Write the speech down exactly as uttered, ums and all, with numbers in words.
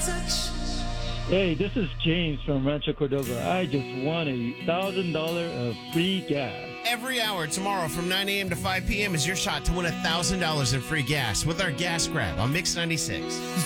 Hey, this is James from Rancho Cordova. I just won a one thousand dollars of free gas. Every hour tomorrow from nine a.m. to five p.m. is your shot to win one thousand dollars in free gas with our gas grab on Mix ninety-six.